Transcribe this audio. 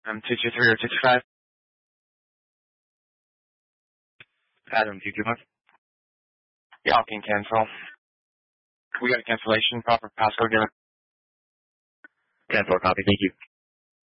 223 or 225? Adam, 225? Y'all can cancel. We got a cancellation, proper passcode given. 10-4 copy, thank you.